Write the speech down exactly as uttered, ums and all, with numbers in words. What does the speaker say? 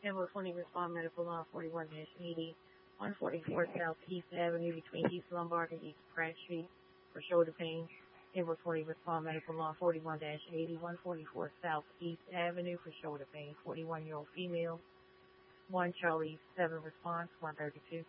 Tambo twenty, respond medical law forty-one eighty, one forty-four South East Avenue between East Lombard and East Pratt Street for shoulder pain. Tambo twenty, respond medical law forty-one eighty, one forty-four South East Avenue for shoulder pain. forty-one-year-old female. one Charlie seven response, one thirty-two.